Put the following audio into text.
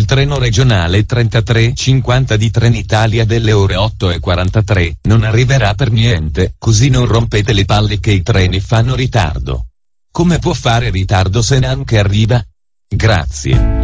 treno regionale 3350 di Trenitalia delle ore 8:43 non arriverà per niente, così non rompete le palle che i treni fanno ritardo. Come può fare ritardo se neanche arriva? Grazie.